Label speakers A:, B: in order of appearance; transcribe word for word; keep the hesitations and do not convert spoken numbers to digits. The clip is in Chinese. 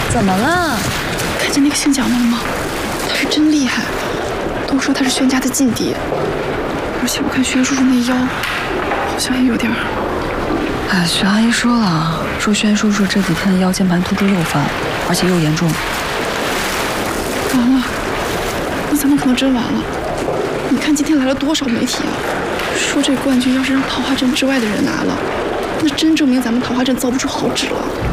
A: 怎么了？
B: 看见那个姓蒋的了吗？他是真厉害，都说他是轩家的劲敌，而且我看轩叔叔那腰，好像也有点。
A: 哎，徐阿姨说了，说轩叔叔这几天腰间盘突出又犯，而且又严重。
B: 完了，那咱们可能真完了。你看今天来了多少媒体啊，说这冠军要是让桃花镇之外的人拿了，那真证明咱们桃花镇遭不住好纸了。